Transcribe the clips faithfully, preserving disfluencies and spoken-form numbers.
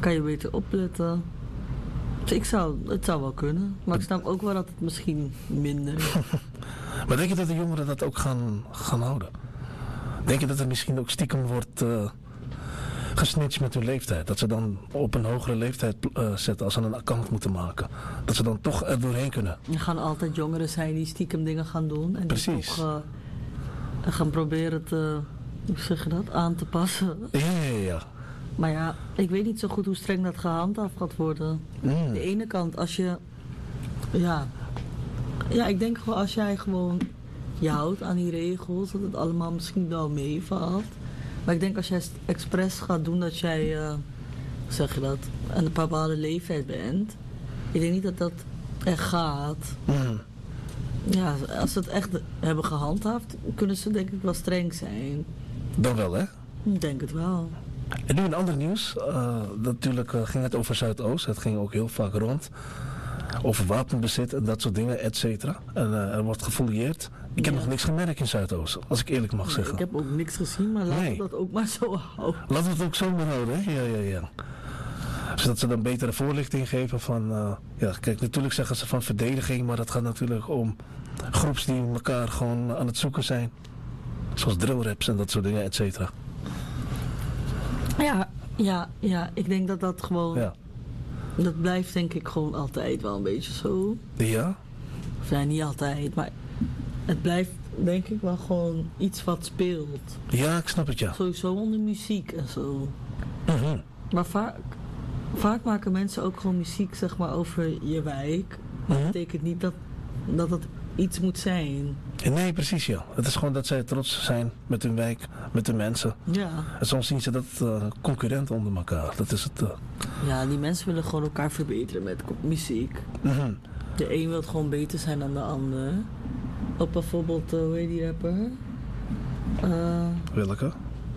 Kan je beter opletten. Dus ik zou, het zou wel kunnen. Maar ik snap ook wel dat het misschien minder is. Maar denk je dat de jongeren dat ook gaan, gaan houden? Denk je dat er misschien ook stiekem wordt uh, gesnitcht met hun leeftijd? Dat ze dan op een hogere leeftijd uh, zetten als ze een account moeten maken? Dat ze dan toch er doorheen kunnen? Er gaan altijd jongeren zijn die stiekem dingen gaan doen. En Precies. die toch uh, gaan proberen te, hoe zeg je dat, aan te passen. Ja, ja, ja. Maar ja, ik weet niet zo goed hoe streng dat gehandhaafd gaat worden. Mm. De ene kant, als je... Ja, ja, ik denk gewoon als jij gewoon je houdt aan die regels, dat het allemaal misschien wel meevalt. Maar ik denk als jij expres gaat doen dat jij, uh, hoe zeg je dat, aan een bepaalde leeftijd bent. Ik denk niet dat dat echt gaat. Mm. Ja, als ze het echt hebben gehandhaafd, kunnen ze denk ik wel streng zijn. Dan wel, hè? Ik denk het wel. En nu een ander nieuws. Uh, natuurlijk uh, ging het over Zuidoost. Het ging ook heel vaak rond. Over wapenbezit en dat soort dingen, et cetera. En uh, er wordt gefouilleerd. Ik heb ja. nog niks gemerkt in Zuidoost, als ik eerlijk mag nee, zeggen. Ik heb ook niks gezien, maar laten nee. we dat ook maar zo houden. Laten we het ook zo maar houden, hè? Ja, ja, ja. Zodat ze dan betere voorlichting geven van... Uh, ja, kijk, natuurlijk zeggen ze van verdediging, maar dat gaat natuurlijk om groeps die elkaar gewoon aan het zoeken zijn. Zoals drillraps en dat soort dingen, et cetera. Ja, ja, ja, ik denk dat dat gewoon... Ja. Dat blijft denk ik gewoon altijd wel een beetje zo. Ja? Of nee, niet altijd, maar het blijft denk ik wel gewoon iets wat speelt. Ja, ik snap het, ja. Sowieso onder muziek en zo. Mm-hmm. Maar vaak, vaak maken mensen ook gewoon muziek zeg maar over je wijk. Maar Mm-hmm. dat betekent niet dat, dat het iets moet zijn. Nee, precies, ja. Het is gewoon dat zij trots zijn met hun wijk, met de mensen. Ja. En soms zien ze dat uh, concurrenten onder elkaar. Dat is het. Uh... Ja, die mensen willen gewoon elkaar verbeteren met muziek. Mm-hmm. De een wil gewoon beter zijn dan de ander. Ook bijvoorbeeld, uh, hoe heet die rapper? Uh, Welke?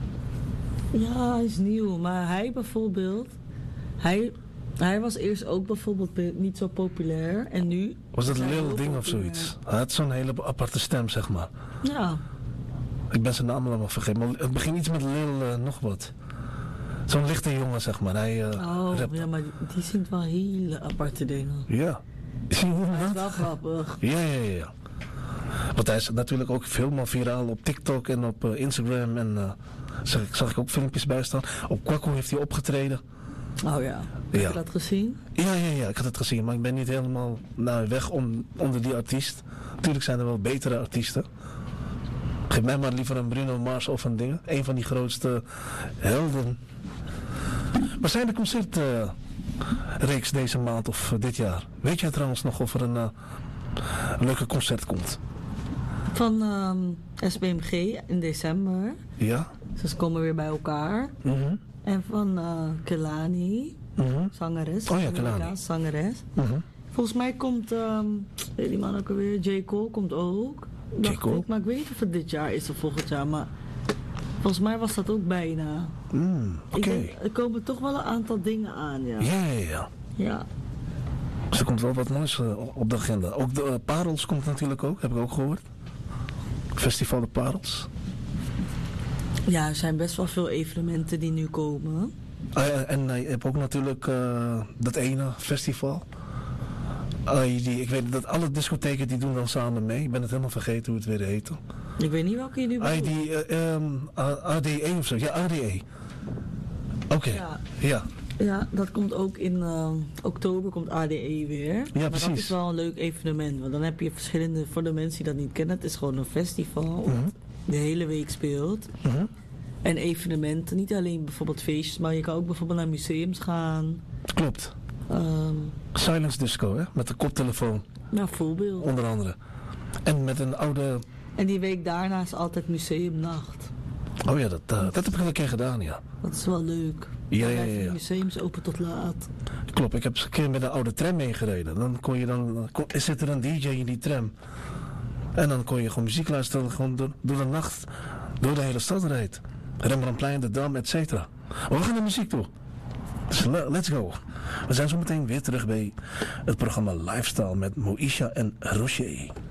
Ja, hij is nieuw. Maar hij bijvoorbeeld... Hij, hij was eerst ook bijvoorbeeld niet zo populair. En nu... Was dat een Lil Ding of zoiets? Hij had zo'n hele aparte stem, zeg maar. Ja. Ik ben zijn naam allemaal vergeten. Maar het begint iets met Lil uh, nog wat. Zo'n lichte jongen, zeg maar. Hij, uh, oh, rapt. ja, maar die, die zingt wel hele aparte dingen. Ja. Hij is wel grappig. Ja, ja, ja. Want hij is natuurlijk ook helemaal viraal op TikTok en op uh, Instagram. En uh, zag, zag ik ook filmpjes bij staan. Op Kwaku heeft hij opgetreden. Oh ja. Heb ja. je dat gezien? Ja, ja, ja, ik had het gezien. Maar ik ben niet helemaal nou, weg om, onder die artiest. Natuurlijk zijn er wel betere artiesten. Geef mij maar liever een Bruno Mars of een ding. Een van die grootste helden. Maar zijn er concertreeks uh, deze maand of uh, dit jaar? Weet jij trouwens nog of er een, uh, een leuke concert komt? Van um, S B M G in december. Ja? Ze komen weer bij elkaar. Mm-hmm. En van uh, Kelani, mm-hmm. zangeres. Oh ja, Kelani. Zangeres. Mm-hmm. Volgens mij komt, um, weet die man ook alweer, J. Cole komt ook. J. Cole? Ik, maar ik weet niet of het dit jaar is of volgend jaar, maar volgens mij was dat ook bijna. Mm, Oké. Okay. Er komen toch wel een aantal dingen aan, ja. Ja, ja, ja. Ja. Dus er komt wel wat moois uh, op de agenda. Ook de uh, Parels komt natuurlijk ook, heb ik ook gehoord. Festival de Parels. Ja, er zijn best wel veel evenementen die nu komen. Uh, en uh, je hebt ook natuurlijk uh, dat ene festival. Uh, die, ik weet dat alle discotheken die doen dan samen mee. Ik ben het helemaal vergeten hoe het weer heette. Ik weet niet welke je nu bedoelt. I D, uh, um, A D E of zo. Ja, A D E. Oké, okay. ja. ja. Ja, dat komt ook in uh, oktober komt A D E weer. Ja, maar precies. dat is wel een leuk evenement. Want dan heb je verschillende, voor de mensen die dat niet kennen, het is gewoon een festival. Mm-hmm. De hele week speelt. Mm-hmm. En evenementen, niet alleen bijvoorbeeld feestjes, maar je kan ook bijvoorbeeld naar museums gaan. Klopt. Um, Silence disco, hè? Met de koptelefoon. Ja, voorbeeld. Onder andere. En met een oude... En die week daarna is altijd museumnacht. Oh ja, dat, uh, dat heb ik al een keer gedaan, ja. Dat is wel leuk. Ja, ja, ja, ja. Museums open tot laat. Klopt, ik heb eens een keer met een oude tram meegereden. Dan kon je dan, kon, zit er een D J in die tram. En dan kon je gewoon muziek luisteren, gewoon door, door de nacht, door de hele stad rijdt. Rembrandtplein, de Dam, et cetera. Maar we gaan naar muziek toe. Dus let's go. We zijn zo meteen weer terug bij het programma Lifestyle met Moesha en Rocher.